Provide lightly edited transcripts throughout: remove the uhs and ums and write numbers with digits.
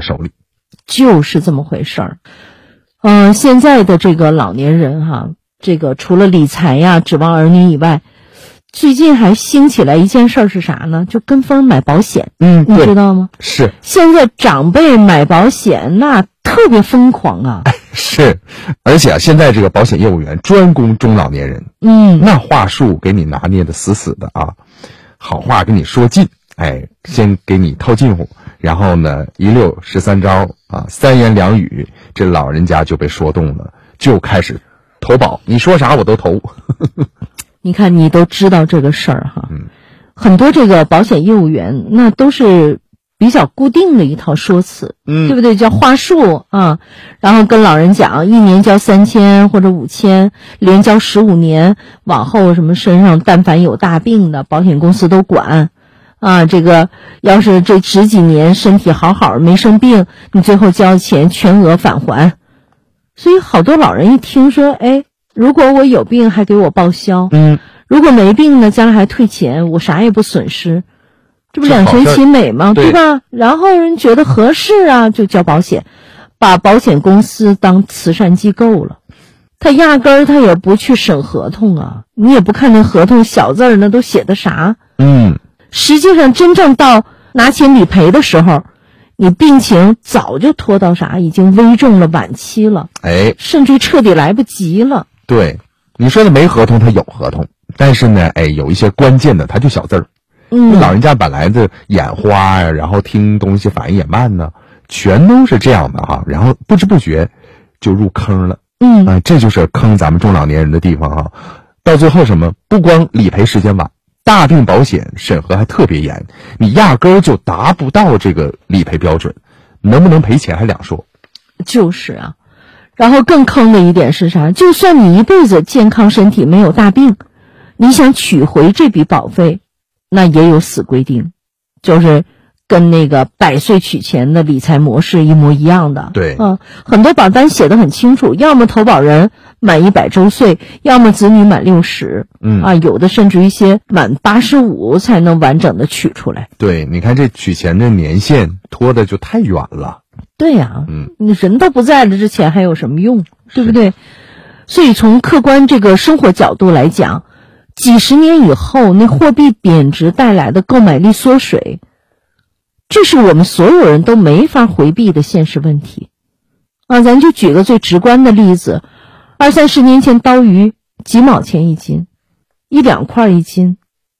手里。 就是这么回事儿。现在的这个老年人哈，这个除了理财呀、指望儿女以外，最近还兴起来一件事儿是啥呢？就跟风买保险。你知道吗？ 是。 现在长辈买保险那特别疯狂啊。 是，而且现在这个保险业务员专攻中老年人。那话术给你拿捏的死死的啊，好话跟你说尽，先给你套近乎，然后呢一溜13招啊，3言2语，这老人家就被说动了，就开始投保，你说啥我都投。 你看你都知道这个事儿哈，很多这个保险业务员那都是比较固定的一套说辞，对不对？叫话术啊，然后跟老人讲1年交3000或者5000，连交15年，往后什么身上但凡有大病的，保险公司都管啊。这个要是这10几年身体好好没生病，你最后交钱全额返还。所以好多老人一听说，如果我有病还给我报销，如果没病呢，将来还退钱，我啥也不损失，这不两全其美吗？对吧？然后人觉得合适啊，就交保险，把保险公司当慈善机构了。他压根儿他也不去审合同啊，你也不看那合同小字儿那都写的啥。实际上真正到拿钱理赔的时候，你病情早就拖到啥，已经危重了，晚期了，甚至彻底来不及了。对， 你说的没合同，他有合同，但是呢，有一些关键的他就小字儿。老人家本来的眼花呀，然后听东西反应也慢呢，全都是这样的哈，然后不知不觉就入坑了。这就是坑咱们中老年人的地方哈。到最后什么，不光理赔时间晚，大病保险审核还特别严，你压根儿就达不到这个理赔标准，能不能赔钱还两说。 就是啊，然后更坑的一点是啥？就算你一辈子健康身体没有大病，你想取回这笔保费，那也有死规定，就是跟那个100岁取钱的理财模式一模一样的。 对， 很多保单写得很清楚，要么投保人满100周岁，要么子女满60，有的甚至一些满85才能完整的取出来。 对，你看这取钱的年限拖的就太远了。 对呀，你人都不在了，这钱还有什么用？对不对？所以从客观这个生活角度来讲，几十年以后那货币贬值带来的购买力缩水，这是我们所有人都没法回避的现实问题啊。咱就举个最直观的例子，20、30年前刀鱼几毛钱一斤，1、2块一斤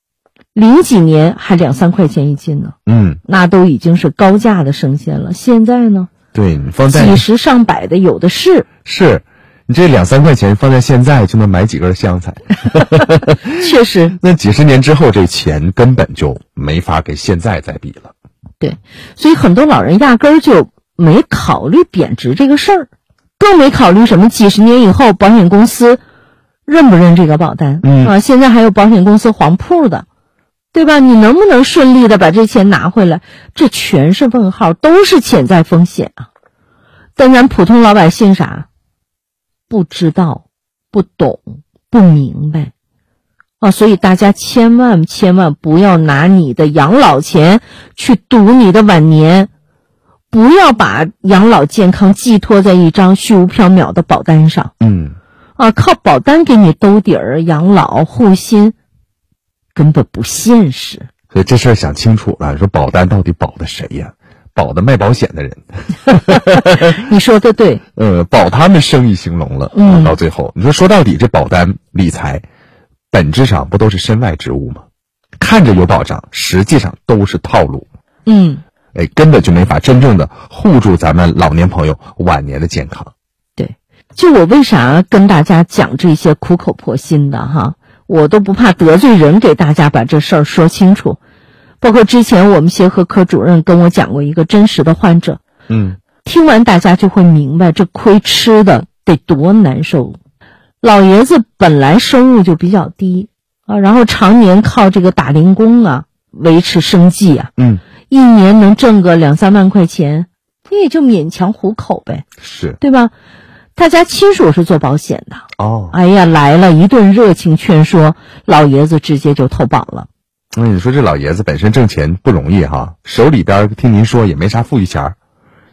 ，0几年还2、3块钱一斤呢。那都已经是高价的生鲜了。现在呢？ 对，你放在几十上百的有的是。 是，你这2、3块钱放在现在就能买几根香菜。 确实。 那几十年之后，这钱根本就没法跟现在再比了。 对，所以很多老人压根儿就没考虑贬值这个事儿，更没考虑什么几十年以后保险公司认不认这个保单。现在还有保险公司黄铺的，对吧？你能不能顺利的把这钱拿回来，这全是问号，都是潜在风险啊。但咱普通老百姓啥？不知道，不懂，不明白啊！所以大家千万不要拿你的养老钱去赌你的晚年，不要把养老健康寄托在一张虚无缥缈的保单上。靠保单给你兜底儿，养老护心根本不现实。 所以这事儿想清楚了，说保单到底保的谁呀？保的卖保险的人。 你说的对。 保他们生意兴隆了。到最后你说到底这保单理财本质上不都是身外之物吗？看着有保障，实际上都是套路。根本就没法真正的护住咱们老年朋友晚年的健康。 对，就我为啥跟大家讲这些苦口婆心的哈，我都不怕得罪人，给大家把这事儿说清楚。包括之前我们协和科主任跟我讲过一个真实的患者，听完大家就会明白这亏吃的得多难受。老爷子本来收入就比较低啊，然后常年靠这个打零工啊维持生计啊，一年能挣个2、3万块钱，也就勉强糊口呗， 是， 对吧？他家亲属是做保险的，哎呀，来了一顿热情劝说，老爷子直接就投保了。 你说这老爷子本身挣钱不容易哈，手里边听您说也没啥富裕钱，